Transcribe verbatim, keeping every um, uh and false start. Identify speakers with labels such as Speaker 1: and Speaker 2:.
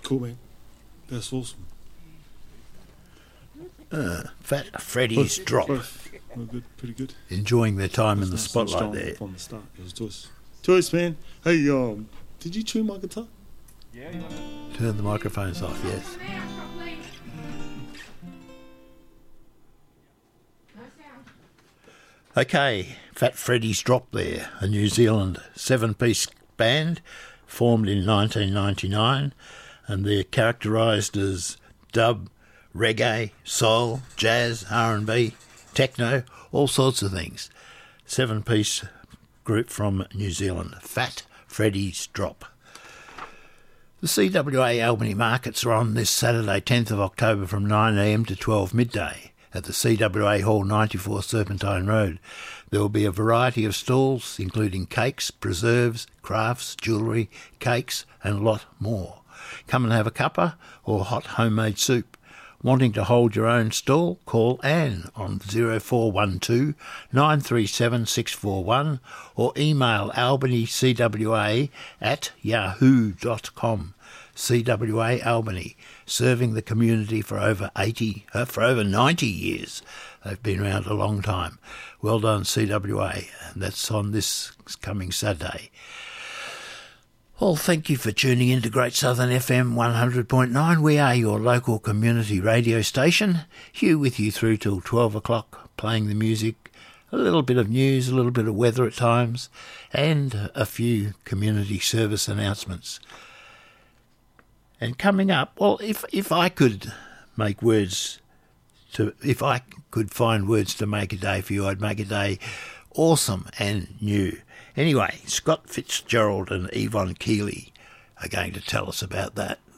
Speaker 1: Cool, man. That's awesome.
Speaker 2: Uh, Fat Freddy's Drop.
Speaker 1: Both. Well, good, pretty good.
Speaker 2: Enjoying their time in the
Speaker 1: Nice and
Speaker 2: spotlight
Speaker 1: strong
Speaker 2: there.
Speaker 1: From the start. It was Joyce. Joyce, man. Hey, um, did you tune my guitar?
Speaker 3: Yeah, yeah.
Speaker 2: Turn the microphones off, yes. Okay, Fat Freddy's Drop there, a New Zealand seven-piece band formed in nineteen ninety-nine, and they're characterised as dub, reggae, soul, jazz, R and B, techno, all sorts of things. Seven-piece group from New Zealand, Fat Freddy's Drop. The C W A Albany markets are on this Saturday, tenth of October from nine a m to twelve midday at the C W A Hall, ninety-four Serpentine Road. There will be a variety of stalls, including cakes, preserves, crafts, jewellery, cakes, and a lot more. Come and have a cuppa or hot homemade soup. Wanting to hold your own stall? Call Anne on zero four one two, nine three seven, six four one or email albanycwa at yahoo dot com. C W A Albany, serving the community for over eighty, uh, for over ninety years. They've been around a long time. Well done, C W A. And that's on this coming Saturday. Well, thank you for tuning in to Great Southern F M one hundred point nine. We are your local community radio station. Hugh with you through till twelve o'clock, playing the music, a little bit of news, a little bit of weather at times, and a few community service announcements. And coming up, well, if if I could make words to, if I could find words to make a day for you, I'd make a day awesome and new. Anyway, Scott Fitzgerald and Yvonne Keeley are going to tell us about that.